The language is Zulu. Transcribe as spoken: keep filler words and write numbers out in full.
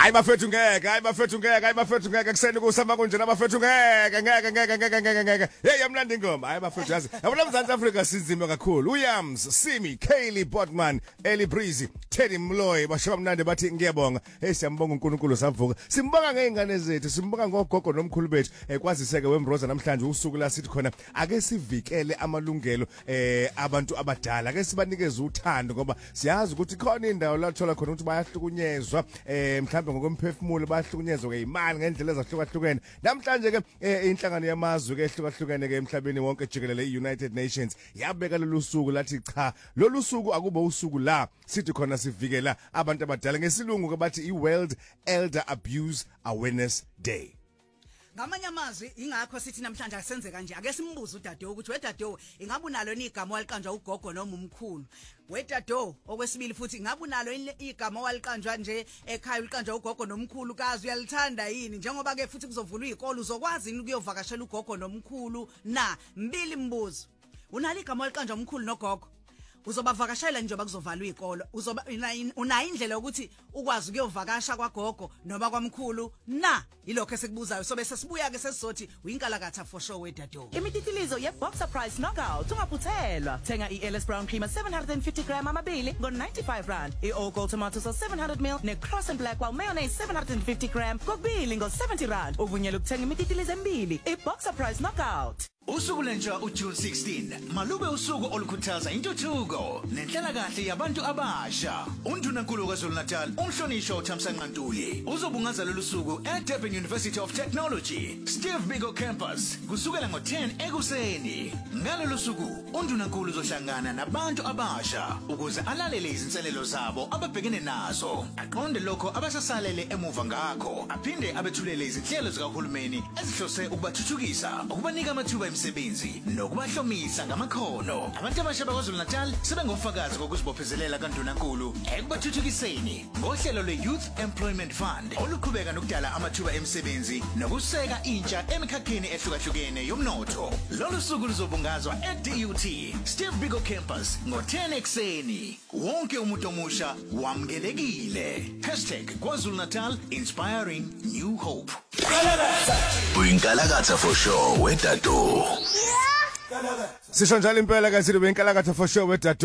Hayi bafethu ngeke, hayi bafethu ngeke, hayi bafethu ngeke kuseni kusama kunjena bafethu ngeke ngeke ngeke ngeke ngeke ngeke. Hey yamlanda ingoma, hayi bafethu yazi. Yabona mzansi Africa sizime kakhulu. Uyams, Simi, Kaylee Botman, Ellie Breezy, Teddy Mloyi bashaba mnandi bathi ngiyabonga. Hey siyambonga uNkulunkulu savuka. Simbonga ngeingane zethu, simbonga ngogogo nomkhulu bethu. Eh kwaziseke wembroza namhlanje usuku la sithi khona ake sivikele amalungelo eh abantu abadala. Ake sibanikeze uthando ngoba siyazi ukuthi khona indawo la thola khona ukuthi bayahlukunyezwa eh mhlawumbe ngokomphefumulo bayahlukunyezwa ngeimali ngendlela ezahlukahlukene. Namhlanje ke inhlangano yamazwe ke ehlukahlukene ke emhlabeni wonke jikelele iUnited Nations yabeka lolu suku lathi cha lolu suku akuba usuku la sithi khona sivikela abantu abadala ngesilungu ke bathi iWorld Elder Abuse Awareness Day. Ngamanye amazwi ingakho sithi namhlanje asenze kanje ake simbuze uDadewo ukuthi weDadewo ingabe unalo igama waliqanjwa ugogo noma umkhulu weDadewo okwesibili futhi ingabe unalo igama waliqanjwa nje ekhaya uliqanjwa ugogo nomkhulu kazi uyalithanda yini njengoba ke futhi kuzovulwa izikole uzokwazi yini ukuyovakashela ugogo nomkhulu na mbili mbuzo unalo igama waliqanjwa umkhulu nogogo uzobavakashela njengoba kuzovalwa izikole uzoba una indlela ukuthi ukwazi ukuyovakasha kwagogo noma kwamkhulu na ilokho esikubuzayo so bese sibuya ke sesizothi uyinkalakatha for sure weDadewo. Imititilizo ye-Boxer Price Knockout ungaphuthelwa thenga i-Ellis Brown Creamer seven hundred fifty gram amabili ngo ninety-five rand i-All Gold Tomatoes seven hundred mil ne-Cross and Black while mayonnaise seven hundred fifty gram kokubili ngo seventy rand uvunyelwe ukuthenga imititilizo emibili i-Boxer Price Knockout. Usuku lentsha uJune sixteen malube usuku olukhuthaza intuthuko nenhlalakahle yabantu abasha. Undunankulu kwaZulu Natal umhlonishwa uThamsanqa Ntuli uzobungaza lolu suku at Durban University of Technology Steve Biko campus kusukela ngo ten ekuseni. Ngalolu suku undunankulu uzohlangana nabantu abasha ukuze alalele izinselelo zabo ababhekene nazo aqonde lokho abasasalele emuva ngakho aphinde abethulele izinhlelo zikahulumeni ezihlose ukubathuthukisa ukubanika amathuba emsebenzi nokubahlomisa ngamakhono. Abantu abasha bakwaZulu Natal sebengofakazi kokuzibophezelela kandunankulu ekubathuthukiseni ngohlelo lwe-Youth Employment Fund oluqhubeka nokudala amathuba emsebenzi nokuseka intsha emikhakheni ehlukahlukene yomnotho. Lolu suku luzobungazwa e-D U T Steve Biko campus ngo ten ekuseni. Wonke umuntu omusha wamkelekile. hashtag KwaZulu Natal inspiring new hope. Uyinkalakatha for sure weDadewo. Sisho njalo impela ke sithi uyinkalakatha for sure weDadewo.